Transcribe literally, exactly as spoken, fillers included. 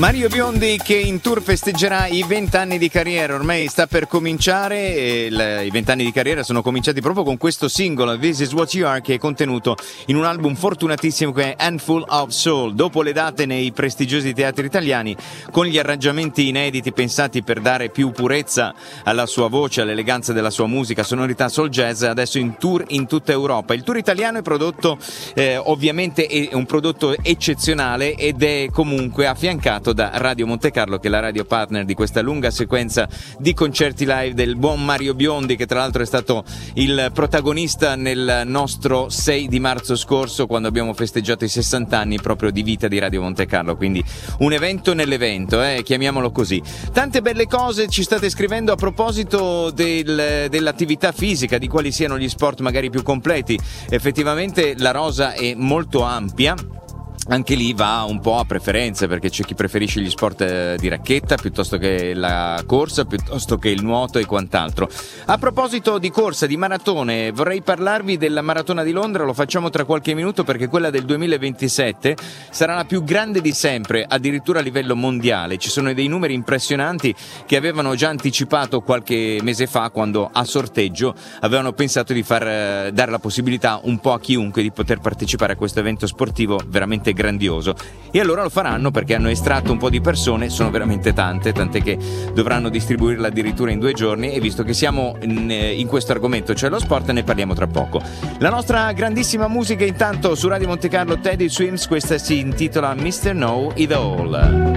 Mario Biondi che in tour festeggerà i vent'anni di carriera, ormai sta per cominciare e le, i vent'anni di carriera sono cominciati proprio con questo singolo This Is What You Are, che è contenuto in un album fortunatissimo che è Handful of Soul. Dopo le date nei prestigiosi teatri italiani, con gli arrangiamenti inediti pensati per dare più purezza alla sua voce, all'eleganza della sua musica, sonorità soul jazz, adesso in tour in tutta Europa. Il tour italiano è prodotto eh, ovviamente è un prodotto eccezionale ed è comunque affiancato da Radio Monte Carlo, che è la radio partner di questa lunga sequenza di concerti live del buon Mario Biondi, che tra l'altro è stato il protagonista nel nostro sei di marzo scorso, quando abbiamo festeggiato i sessanta anni proprio di vita di Radio Monte Carlo, quindi un evento nell'evento, eh, chiamiamolo così. Tante belle cose ci state scrivendo a proposito del, dell'attività fisica, di quali siano gli sport magari più completi. Effettivamente la rosa è molto ampia. Anche lì va un po' a preferenze, perché c'è chi preferisce gli sport di racchetta piuttosto che la corsa, piuttosto che il nuoto e quant'altro. A proposito di corsa, di maratone, vorrei parlarvi della Maratona di Londra. Lo facciamo tra qualche minuto, perché quella del duemilaventisette sarà la più grande di sempre, addirittura a livello mondiale. Ci sono dei numeri impressionanti che avevano già anticipato qualche mese fa, quando a sorteggio avevano pensato di far dare la possibilità un po' a chiunque di poter partecipare a questo evento sportivo veramente grandioso, e allora lo faranno perché hanno estratto un po' di persone, sono veramente tante, tant'è che dovranno distribuirla addirittura in due giorni. E visto che siamo in, in questo argomento, cioè lo sport, ne parliamo tra poco. La nostra grandissima musica intanto su Radio Monte Carlo, Teddy Swims, questa si intitola mister Know It All.